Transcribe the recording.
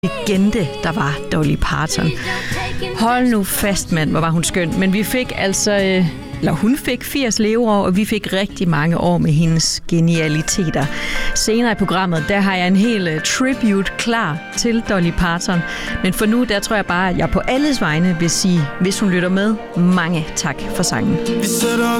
legende, der var Dolly Parton. Hold nu fast, mand, hvor var hun skøn. Men vi fik altså... hun fik 80 leveår, og vi fik rigtig mange år med hendes genialiteter. Senere i programmet, der har jeg en hel tribute klar til Dolly Parton. Men for nu, der tror jeg bare, at jeg på alles vegne vil sige, hvis hun lytter med, mange tak for sangen. Vi sætter